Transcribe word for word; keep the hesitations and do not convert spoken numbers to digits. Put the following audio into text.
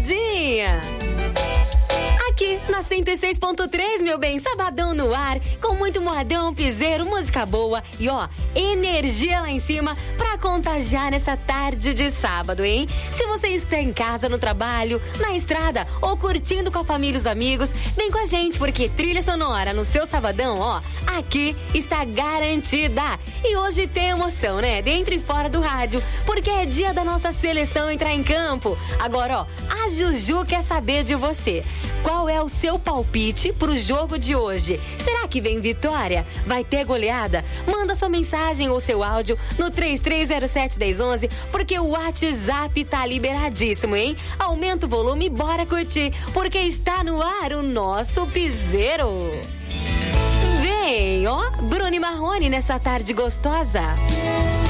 Sabadinha. Aqui na cento e seis ponto três, meu bem, sabadão no ar, com muito modão, piseiro, música boa e ó, energia lá em cima pra contagiar nessa tarde de sábado, hein? Se você está em casa, no trabalho, na estrada ou curtindo com a família e os amigos, vem com a gente, porque trilha sonora no seu sabadão, ó, aqui está garantida. E hoje tem emoção, né? Dentro e fora do rádio, porque é dia da nossa seleção entrar em campo. Agora, ó, a Juju quer saber de você. Qual é o seu palpite pro jogo de hoje? Será que vem vitória? Vai ter goleada? Manda sua mensagem ou seu áudio no três três zero sete, um zero um zero, porque o WhatsApp tá liberadíssimo, hein? Aumenta o volume e bora curtir, porque está no ar o nosso piseiro. Vem, ó, Bruno e Marrone nessa tarde gostosa.